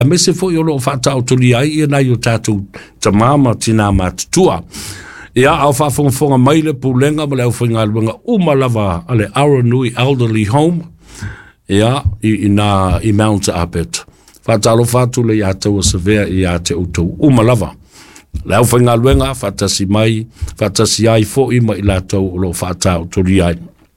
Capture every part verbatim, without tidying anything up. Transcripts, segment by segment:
me se fo yo lo fa ta tuli ai ia na yo tatu ta mama tina matutua ia au fa fonga fonga mai le pulenga ma le au fonga luenga uma lava ale Aranui Elderly Home ia i na i Mount Abet fa ta lo fa tu le ia te o severe ia te uto uma lava le au fonga luenga fa ta si mai fa ta si ai fo i ma i la to lo fa ta tuli ai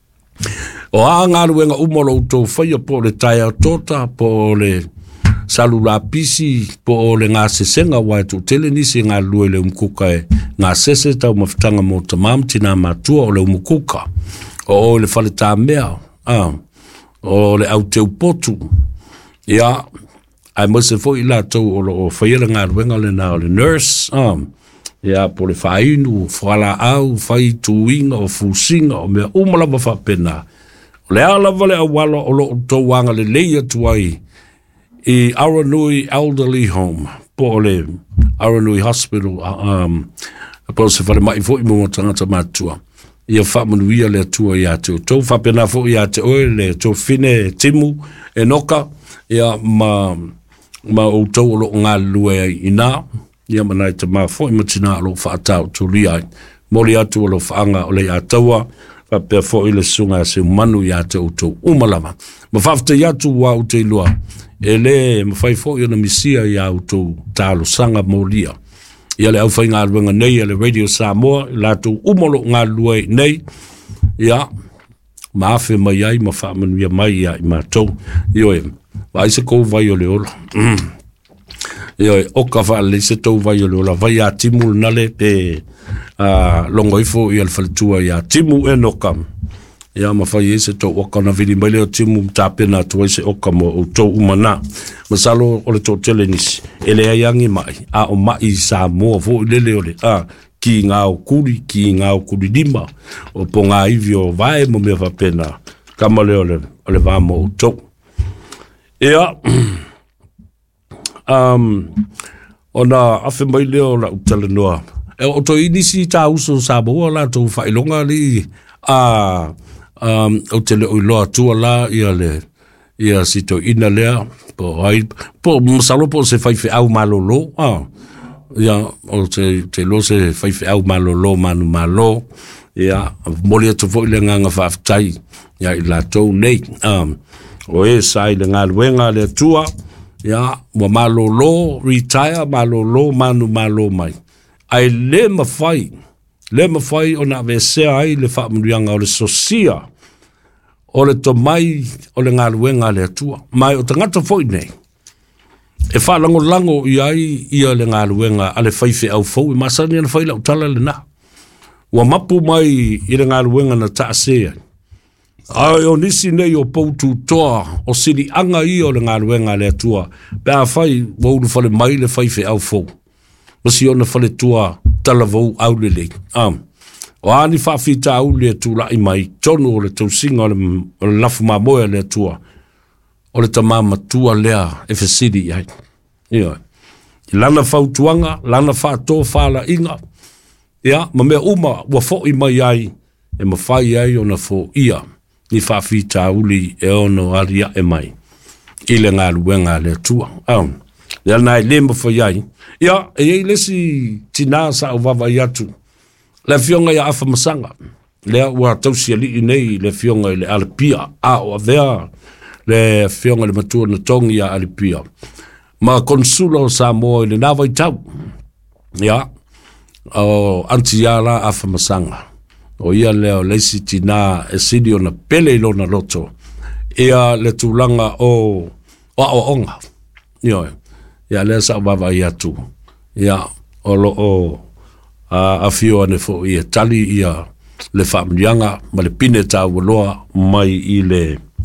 o a ngā luenga uma lo uto fai po le taia tota po le salula pisi po o le ngā sesenga wai tu tele nisi ngā lue le umukuka e ngā sese tau mawhitanga mo tamam tina matua o le umukuka o o le whale tā mea ah, o le au teu potu ia ai mose fo ila tau o o whaira ngā ruenga le nā o le nurse ah, ia po le whainu whala au whai tuinga o fusinga o mea umalawa whapena o le alawa le awala o lo tau wanga le leia tuai i Aranui Elderly Home, po le Aranui Hospital, um, po se whare mai fo i mo tangata matua. Ia whamanuia le tua i ate o tau, whapena fo i ate oe le tau fine timu e noka, ia ma, ma o tau o lo ngā lue i nā, ia manai te mā fo i matina lo whaatau tu liai, mori atu o lo whaanga o le ataua, whapea fo i le sunga se manu i ate o tau umalama. Ma whafte i atu wa o te lua, e le mawhai fo i ana misia i au tau tālo sanga molia. Ia le au whai ngā ruenga nei, le Radio Samoa, i la tau umolo ngā lue nei, ia, ma awhi mai ai, ma whaamanu ia mai ia i mātou. Io e, vai se kou vai o le ola. Io e, oka wha le se tau vai o le ola, vai a timu nale pe uh, longo ifo i al whalitua i a timu e nokam. Ia ma whai e se tau oka na vini mai leo timu tāpena tuai se oka mo o tau umana. Masalo o le tau tele nisi, e le aiangi mai, a o mai sa moa fo i lele o le, a ki ngā o kuri, ki ngā o kuri lima, o po ngā iwi o vai mo mea whapena, kama leo le, o le vāmo o tau. Ia, um, o na awhi mai leo la utala noa, e o to inisi tā uso sa moa la tau whailonga li, a, um, o te leo i loa tua la, ia le, ia sito ina lea, po ai, po masalo po se whaife au malolo, ah, ia, o te, te lo se whaife au malolo, manu malo, ia, moli atu fo i le nganga whaftai, ia, i la tau nei, um, o e sai le ngā luenga le tua, ia, wa malolo, retire, malolo, manu malo mai, ai le mawhai, le mawhai o na vesea ai le whaamurianga o le sosia, o le to mai o le ngā luenga le atua. Mai o tangata foi nei. E whalango lango i ai ia le ngā luenga ale whaife au fau i masani ana whaila utala le nā. Ua mapu mai i le ngā luenga na taasea. Ai o nisi nei o poutu toa o siri anga i o le ngā luenga le atua. Pea whai wauru whale mai le whaife au fau. Masi o na whale tua tala vau au le le. Am. O ani whawhita au le tūla i mai, tonu o le tausinga o le, o le lafu mamoe le tua, o le tamama tua lea e whesiri ai. Ia, i lana whautuanga, lana whato whala inga, ia, ma mea uma ua fo i mai ai, e ma whai ai o na fo ia, ni whawhita au li e ono aria e mai, i le ngā luenga le tua. Au, ia nai le ma whai ai, ia, e ei lesi tina sa o wawa i atu, le fionga ya afa masanga le ua tausia li nei le fionga i le alipia a o avea le fionga le matua na tongi ya alipia ma konsula o Samoa i le nawa i tau ya o antiala afa masanga o ia leo leisi tina e sidi o na pele ilo na loto ia le tūlanga o o o onga ia ia le sa wawa i atu ia o lo o a fio ane fo i tali ia le whaamrianga ma le pine tā waloa mai i le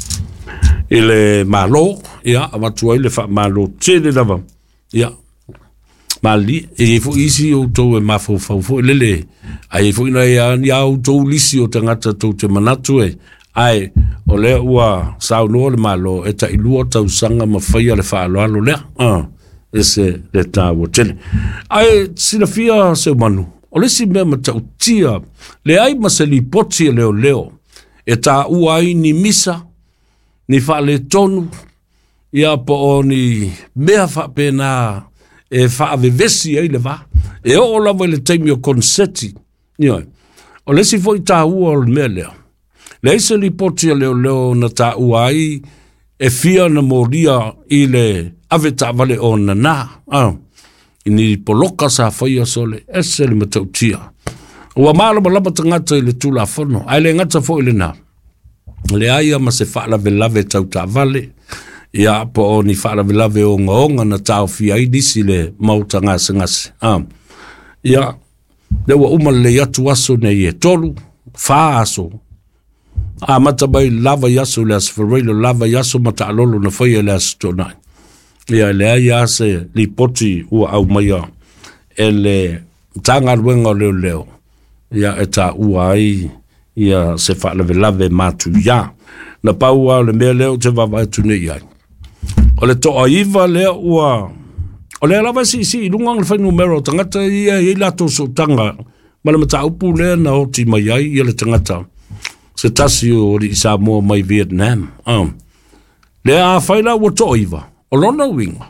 i le malo ia a matua i le whaamalo tēne lava ia mali e fo isi o tau e mafo fau fo lele ai fo ina ia ni au tau lisi o tangata tau te manatu e ai o le ua sao noa le malo e ta ilua tau sanga ma whaia le whaalo alo lea ah ese le tā wo tele ai sina fia se manu o le si mea matautia, le ai masali poti e leo leo, e tā ua ai ni misa, ni wha le tonu, ia po o ni mea whapena e whaavevesi ei le va. E o lawa le taimi o konseti. Ioi. O lesi fo i tā ua o le mea leo. Le ise li poti leo leo na tā ua ai e fia na moria i le ave tā vale o na nā. Ah. I ni poloka sa whaia sole ese le matautia. Ua māla malama tangata i le tula whono. Ai le ngata fo i le nā. Le aia ma se whaalave lave tau tā vale. Ia po o ni whaalave lave o ngaonga na tāo fia i disi le mauta ngase ngase. Ah. Ia, le wa uma le atu aso nei e tolu, wha aso. A mata bai lava yaso le asfareilo, lava yaso mata alolo na whaia le aso tonai. Ia le aia ase li poti ua au maia e le tanga ruenga leo leo. Ia e ta ua ai, ia se whaalave lave matu ia. Na pau au le mea leo te wawa atu nei ai. O le toa iwa leo ua... O le alawa si si lungang le whainu mero tangata ia i lato so tanga. Ma le mata upu lea na oti mai ai ia le tangata. Se tasi o ri isa mua mai Vietnam. Um. Le a whaila ua toa iwa. O lona winga.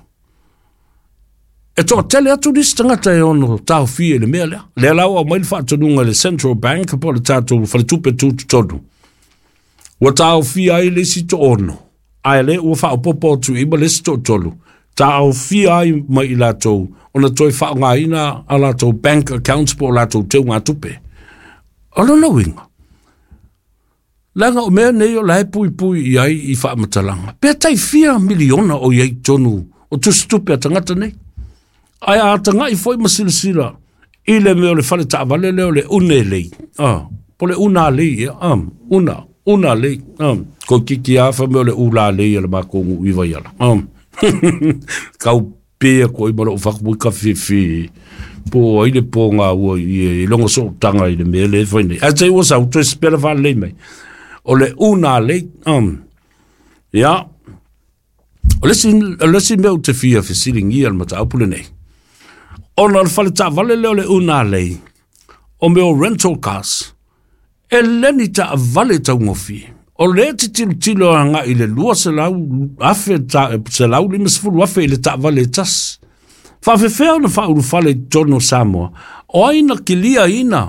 E toa tele atu nisi tangata e ono tau fie le mea lea. Le alawa mai le whaatanunga le Central Bank po le tato whale tupe tutu todu. Ua tau fie ai le si to ono. Ai le ua wha popo tu ima le si to tolu. Tau fia ai mai i latou, ona toi wha ngā ina a latou bank accounts po latou teo ngā tupe. Alo na winga. Langa o mea nei o lai pui pui i ai i wha matalanga. Pea tai fia miliona o iei tonu o tu stupe a tangata nei. Ai a tanga i foi masilasila i le meo le whale taavale leo le une lei. Ah, po le una lei, um, una, una lei. Um, ko kiki awha meo le ula lei ala makongu iwa iala. Um. Kau pea ko i mara o whakapui ka whiwhi po aile po ngā ua i longa so tanga i le mea le whaine a te ua sau tu espera wha lei mai o le una lei um, ya o lesi, lesi mea te whia whisiringi al mata apule nei o na le whale ta vale leo le una lei o mea rental cars e leni ta vale tau ngofi o le te tilo tilo anga i le lua se lau afe ta, se lau lima sefulu afe i le ta vale tas. Whawhewhea na whauru whale tono Samoa. O aina ki lia ina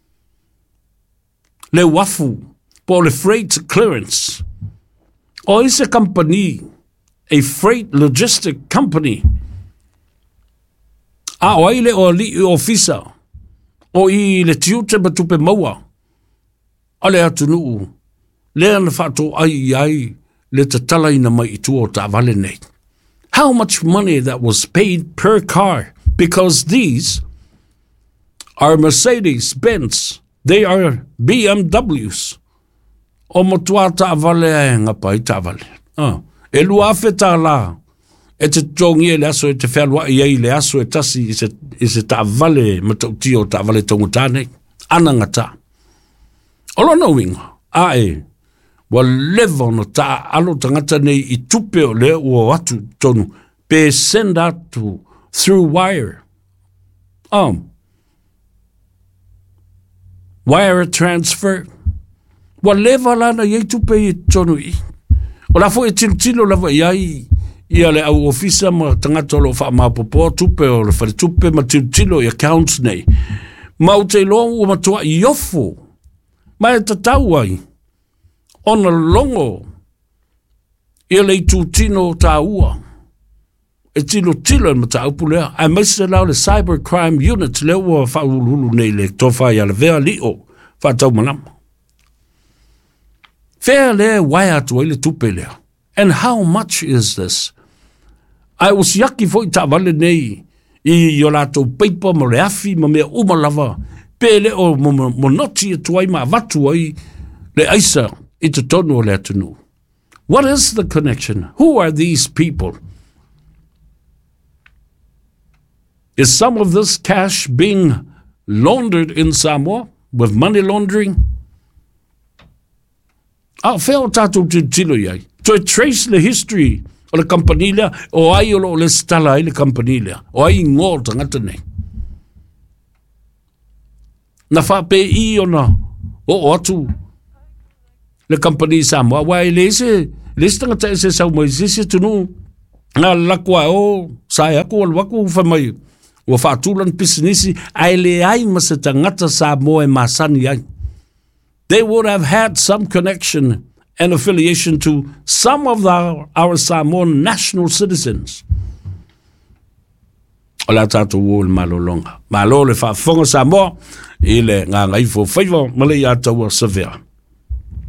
le wafu po le freight clearance. O ise company, a freight logistic company. A o aile o li ofisa o i le tiute batupe maua. A le atunuu. Lea na whato ai ai le te tala ina mai i tua o ta vale nei. How much money that was paid per car? Because these are Mercedes, Benz, they are B M Ws. O motua ta vale ai ngapa i ta vale. Ah, e lua afe ta la. E te tongi e le aso e te whelua i ei le aso e tasi i se, i se ta vale matauti o ta vale tongutane. Anangata. Olona winga. Ae. Wa levo no ta alo tangata nei i tupe o le ua watu tonu pe send out to, through wire. Um, wire transfer. Wa levo lana i tupe i tonu i. O la fo e tilo lava i ai i ale au ofisa ma tangata lo wha mapopo tupe o le whare tupe ma tilo i accounts nei. Ma o te longu o matua i ofo. Ma e tatau ai. Ona longo e le tutino ta ua e tilo tilo e mata upulea ai mai se lau le cyber crime unit le ua whaululu nei le tofa i ale vea li o whatau manama whea le wai atu ai le tupe lea and how much is this ai was yaki fo i ta vale nei i yo lato peipa ma le afi ma mea umalava pe le o monoti e tuai ma vatu ai le aisa It's a tono le atunu. What is the connection? Who are these people? Is some of this cash being laundered in Samoa with money laundering? Ah, feo tato tilo yai. To trace the history o le campanila o ai o le stala ai le campanila o ai ngol tangata nei. Na fa pe i ona o atu le company Samoa wai le se le stanga te se sa mo se se tunu Ngā lakua o, sai aku al waku whamai, ua whaatulan pisinisi, ai le ai ma se tangata Samoa e masani ai. They would have had some connection and affiliation to some of the, our Samoan national citizens. O la tātou o le malolonga. Malo le whaafonga Samoa, i le ngā ngai fo whaiva, ma le i ataua savea.